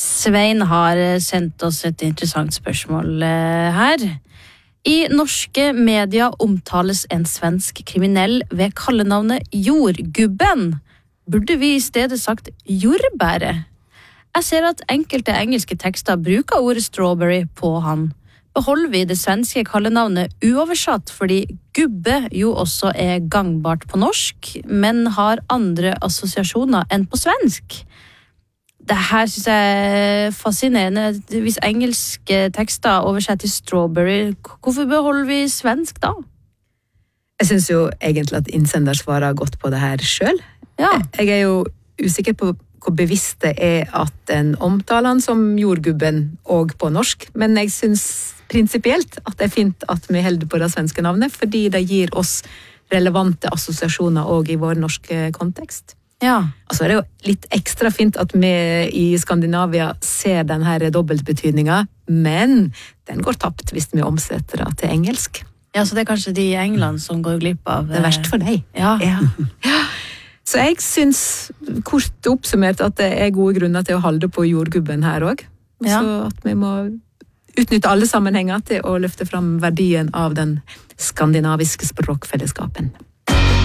Svein har sendt oss et interessant spørsmål her. I norske media omtales en svensk kriminell ved kallenavnet Jordgubben. Burde vi i stedet sagt jordbæret? Jeg ser at enkelte engelske tekster bruker ordet strawberry på han. Beholder vi det svenske kallenavnet uoversatt fordi gubbe jo også gangbart på norsk, men har andre assosiasjoner enn på svensk? Det her synes jeg er fascinerende. Hvis engelske tekster oversetter til strawberry, hvorfor beholder vi svensk da? Jeg synes jo egentlig at innsender svarer godt på det her selv. Ja. Jeg jo usikker på hvor bevisst det at den omtaler han som jordgubben og på norsk, men jeg synes prinsipielt at det fint at vi holder på det svenske navnet, fordi det gir oss relevante assosiasjoner også i vår norske kontekst. Ja. Og så det jo litt ekstra fint at vi i Skandinavia ser denne dobbeltbetydningen, men den går tapt hvis vi omsetter det til engelsk. Ja, så det kanskje de i England som går glipp av... Det verst for deg. Ja. Ja. Så jeg synes kort oppsummert at det gode grunner til å holde på jordgubben her også. Ja. Så at vi må utnytte alle sammenhenger til å løfte fram verdien av den skandinaviske språkfellesskapen.